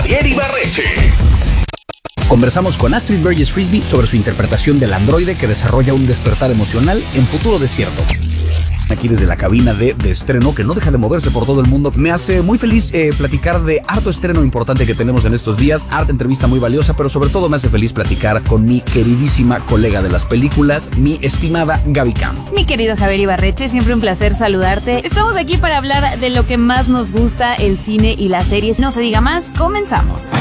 Javier Ibarreche. Conversamos con Astrid Burgess Frisbee sobre su interpretación del androide que desarrolla un despertar emocional en Futuro Desierto. Aquí desde la cabina de estreno, que no deja de moverse por todo el mundo. Me hace muy feliz platicar de harto estreno importante que tenemos en estos días. Harta entrevista muy valiosa, pero sobre todo me hace feliz platicar con mi queridísima colega de las películas, mi estimada Gaby Cam. Mi querido Javier Ibarreche, siempre un placer saludarte. Estamos aquí para hablar de lo que más nos gusta, el cine y las series. No se diga más, comenzamos.